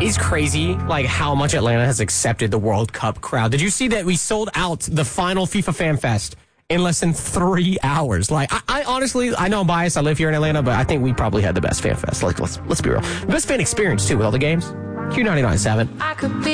It's crazy, like, how much Atlanta has accepted the World Cup crowd. Did you see that we sold out the final FIFA Fan Fest in less than 3 hours? Like, I honestly, I know I'm biased. I live here in Atlanta, but I think we probably had the best Fan Fest. Like, let's be real. The best fan experience, too, with all the games. Q99.7.